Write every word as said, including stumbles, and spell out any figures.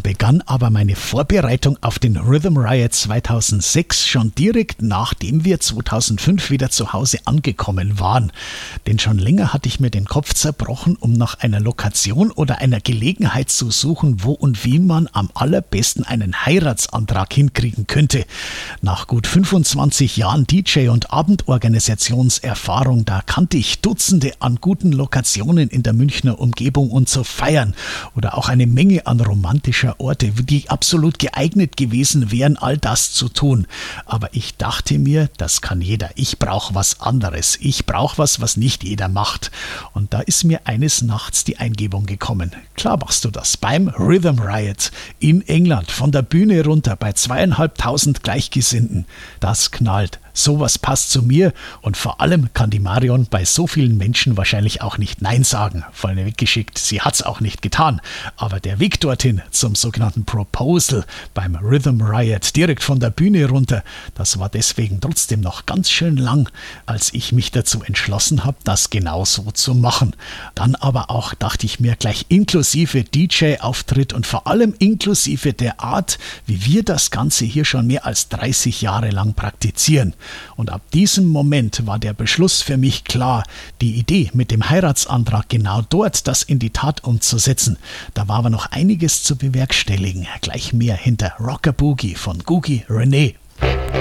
begann aber meine Vorbereitung auf den Rhythm Riot zweitausendsechs schon direkt nachdem wir zweitausendfünf wieder zu Hause angekommen waren. Denn schon länger hatte ich mir den Kopf zerbrochen, um nach einer Lokation oder einer Gelegenheit zu suchen, wo und wie man am allerbesten einen Heiratsantrag hinkriegen könnte. Nach gut fünfundzwanzig Jahren D J- und Abendorganisationserfahrung, da kannte ich Dutzende an guten Lokationen in der Münchner Umgebung und zu feiern oder auch eine Menge an romantischer Orte, die absolut geeignet gewesen wären, all das zu tun. Aber ich dachte mir, das kann jeder. Ich brauche was anderes. Ich brauche was, was nicht jeder macht. Und da ist mir eines Nachts die Eingebung gekommen. Klar machst du das beim Rhythm Riot in England, von der Bühne runter bei zweieinhalbtausend Gleichgesinnten. Das knallt. Sowas passt zu mir und vor allem kann die Marion bei so vielen Menschen wahrscheinlich auch nicht Nein sagen. Vorne weggeschickt, sie hat's auch nicht getan. Aber der Weg dorthin zum sogenannten Proposal beim Rhythm Riot direkt von der Bühne runter, das war deswegen trotzdem noch ganz schön lang, als ich mich dazu entschlossen habe, das genau so zu machen. Dann aber auch, dachte ich mir, gleich inklusive D J-Auftritt und vor allem inklusive der Art, wie wir das Ganze hier schon mehr als dreißig Jahre lang praktizieren. Und ab diesem Moment war der Beschluss für mich klar, die Idee mit dem Heiratsantrag genau dort, das in die Tat umzusetzen. Da war aber noch einiges zu bewerkstelligen. Gleich mehr hinter Rocker Boogie von Googie René.